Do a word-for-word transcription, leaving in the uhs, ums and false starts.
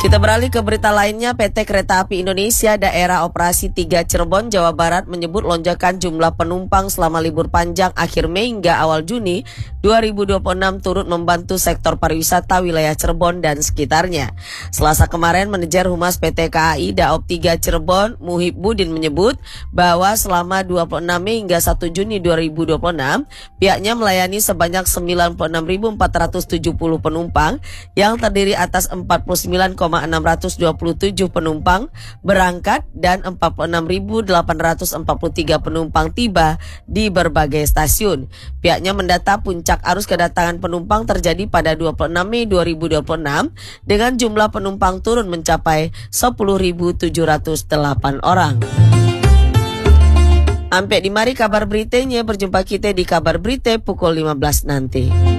Kita beralih ke berita lainnya. P T Kereta Api Indonesia Daerah Operasi tiga Cirebon, Jawa Barat menyebut lonjakan jumlah penumpang selama libur panjang akhir Mei hingga awal Juni dua ribu dua puluh enam turut membantu sektor pariwisata wilayah Cirebon dan sekitarnya. Selasa kemarin, manajer Humas P T K A I Daop tiga Cirebon, Muhib Budin menyebut bahwa selama dua puluh enam Mei hingga satu Juni dua ribu dua puluh enam, pihaknya melayani sebanyak sembilan puluh enam ribu empat ratus tujuh puluh penumpang yang terdiri atas empat puluh sembilan ribu enam ratus dua puluh tujuh penumpang berangkat dan empat puluh enam ribu delapan ratus empat puluh tiga penumpang tiba di berbagai stasiun. Pihaknya mendata puncak arus kedatangan penumpang terjadi pada dua puluh enam Mei dua ribu dua puluh enam dengan jumlah penumpang turun mencapai sepuluh ribu tujuh ratus delapan orang. Sampai di mari kabar beritanya, berjumpa kita di kabar berita pukul lima belas nanti.